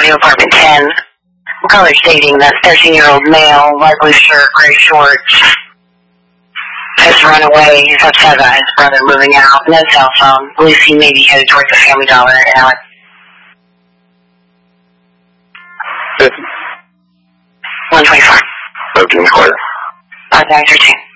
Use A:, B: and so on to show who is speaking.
A: Riverview Apartment 10. Caller stating that 13-year-old male, light blue shirt, gray shorts, has run away. He's upset about his brother moving out. No cell phone. Believes he may be headed towards the Family Dollar in Alex. 124.
B: Okay, clear.
A: 513.